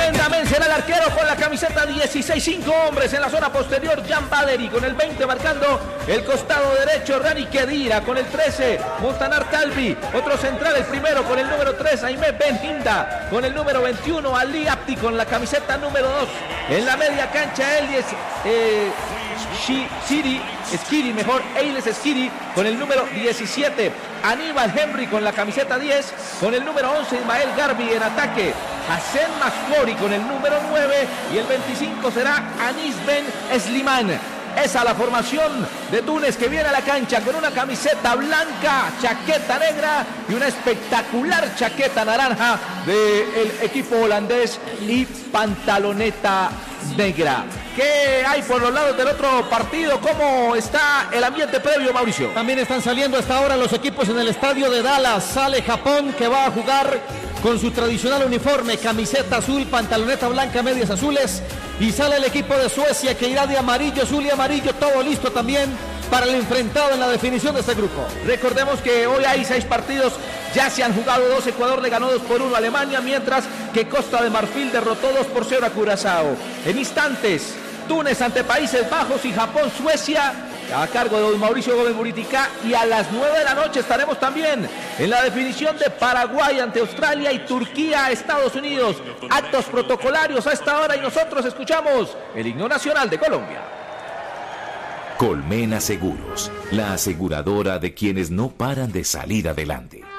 Bendamen será el arquero con la camiseta 16, 5 hombres en la zona posterior. Jan Baderi con el 20 marcando el costado derecho. Rani Kedira con el 13. Montanar Calvi, otro central, el primero con el número 3. Aimé Benhinda con el número 21. Ali Abdi con la camiseta número 2. En la media cancha, Elias Eiles Skiri con el número 17. Aníbal Henry con la camiseta 10. Con el número 11, Ismael Garbi en ataque. Hassan Masfori con el número 9. Y el 25 será Anis Ben Slimane. Esa la formación de Túnez, que viene a la cancha con una camiseta blanca, chaqueta negra y una espectacular chaqueta naranja del equipo holandés y pantaloneta negra. ¿Qué hay por los lados del otro partido? ¿Cómo está el ambiente previo, Mauricio? También están saliendo hasta ahora los equipos en el estadio de Dallas. Sale Japón, que va a jugar con su tradicional uniforme, camiseta azul, pantaloneta blanca, medias azules. Y sale el equipo de Suecia, que irá de amarillo, azul y amarillo, todo listo también para el enfrentado en la definición de este grupo. Recordemos que hoy hay 6 partidos, ya se han jugado 2. Ecuador le ganó 2-1 a Alemania, mientras que Costa de Marfil derrotó 2-0 a Curazao. En instantes, Túnez ante Países Bajos y Japón, Suecia, a cargo de don Mauricio Gómez Muritica. Y a las 9 de la noche estaremos también en la definición de Paraguay ante Australia y Turquía, Estados Unidos. Actos protocolarios a esta hora y nosotros escuchamos el himno nacional de Colombia. Colmena Seguros, la aseguradora de quienes no paran de salir adelante.